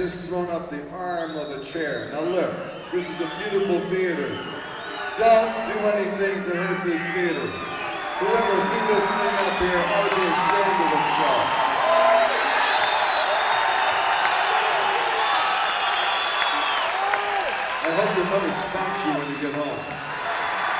just thrown up the arm of a chair. Now look, this is a beautiful theater. Don't do anything to hurt this theater. Whoever threw this thing up here ought to be ashamed of himself.